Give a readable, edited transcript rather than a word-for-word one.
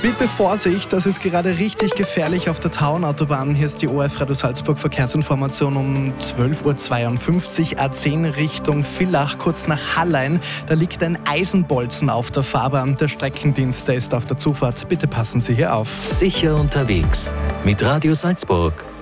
Bitte Vorsicht, das ist gerade richtig gefährlich auf der Tauernautobahn. Hier ist die ORF Radio Salzburg Verkehrsinformation um 12.52 Uhr, A10 Richtung Villach, kurz nach Hallein. Da liegt ein Eisenbolzen auf der Fahrbahn. Der Streckendienst, der ist auf der Zufahrt. Bitte passen Sie hier auf. Sicher unterwegs mit Radio Salzburg.